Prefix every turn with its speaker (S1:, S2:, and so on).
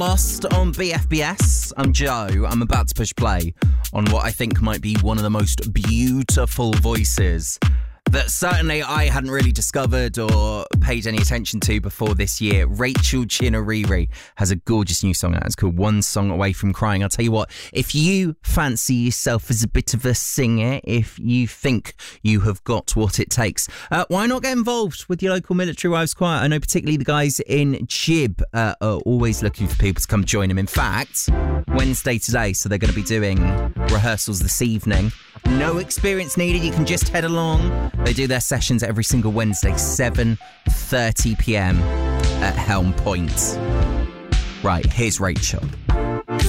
S1: Lost on BFBS. I'm Joe. I'm about to push play on what I think might be one of the most beautiful voices that certainly I hadn't really discovered or paid any attention to before this year. Rachel Chinouriri has a gorgeous new song out. It's called One Song Away From Crying. I'll tell you what, if you fancy yourself as a bit of a singer, if you think you have got what it takes, why not get involved with your local Military Wives Choir? I know particularly the guys in Chib are always looking for people to come join them. In fact, Wednesday today, so they're going to be doing rehearsals this evening. No experience needed, you can just head along. They do their sessions every single Wednesday, 7:30 p.m. at Helm Point. Right, here's Rachel.